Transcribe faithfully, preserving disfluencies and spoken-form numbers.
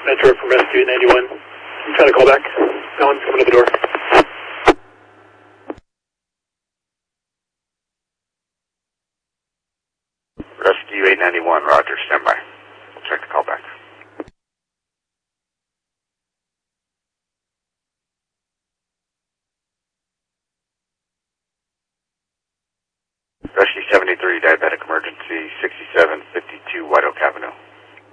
Metro from Rescue eight ninety-one. I'm trying to call back. No one's coming to the door. Rescue eight ninety-one, roger, stand by. We'll check the call back. Rescue seventy-three, diabetic emergency, sixty-seven fifty-two, wide open.